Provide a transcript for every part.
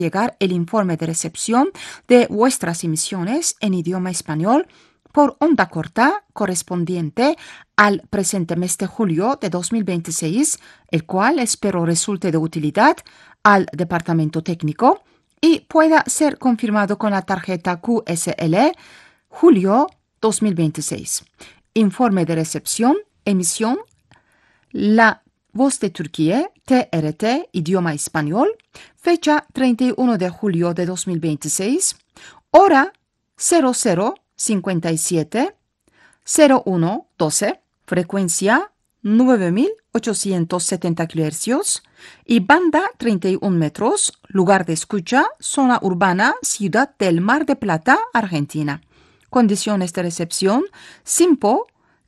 llegar el informe de recepción de vuestras emisiones en idioma español por onda corta correspondiente al presente mes de julio de 2026, el cual espero resulte de utilidad al departamento técnico y pueda ser confirmado con la tarjeta QSL julio 2026. Informe de recepción, emisión, La Voz de Turquía, TRT, idioma español, fecha 31 de julio de 2026, hora 00:57, 01:12, frecuencia 9870 kHz y banda 31 metros, lugar de escucha, zona urbana, Ciudad del Mar de Plata, Argentina. Condiciones de recepción, SINPO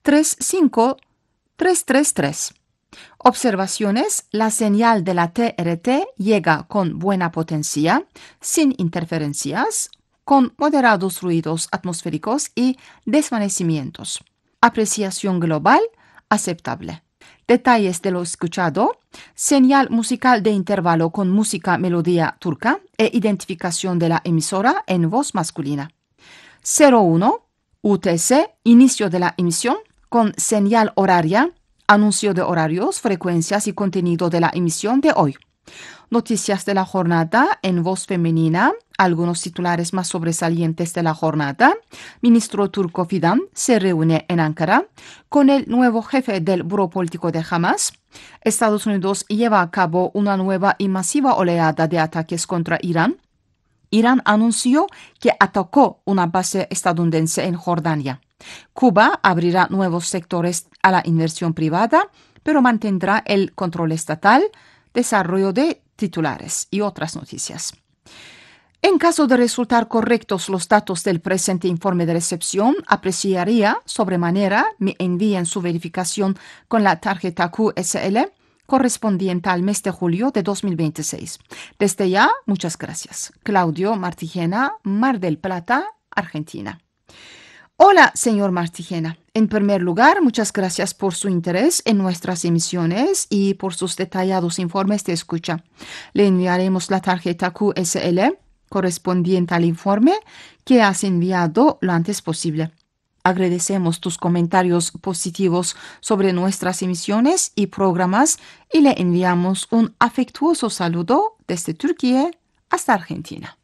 35333. Observaciones, la señal de la TRT llega con buena potencia, sin interferencias, con moderados ruidos atmosféricos y desvanecimientos. Apreciación global, aceptable. Detalles de lo escuchado, señal musical de intervalo con música melodía turca e identificación de la emisora en voz masculina. 01 UTC, inicio de la emisión con señal horaria, anuncio de horarios, frecuencias y contenido de la emisión de hoy. Noticias de la jornada en voz femenina, algunos titulares más sobresalientes de la jornada. Ministro turco Fidan se reúne en Ankara con el nuevo jefe del Buró Político de Hamas. Estados Unidos lleva a cabo una nueva y masiva oleada de ataques contra Irán. Irán anunció que atacó una base estadounidense en Jordania. Cuba abrirá nuevos sectores a la inversión privada, pero mantendrá el control estatal, desarrollo de titulares y otras noticias. En caso de resultar correctos los datos del presente informe de recepción, apreciaría sobremanera me envíen su verificación con la tarjeta QSL correspondiente al mes de julio de 2026. Desde ya, muchas gracias. Claudio Martigena, Mar del Plata, Argentina. Hola, señor Martigena. En primer lugar, muchas gracias por su interés en nuestras emisiones y por sus detallados informes de escucha. Le enviaremos la tarjeta QSL correspondiente al informe que has enviado lo antes posible. Agradecemos tus comentarios positivos sobre nuestras emisiones y programas y le enviamos un afectuoso saludo desde Turquía hasta Argentina.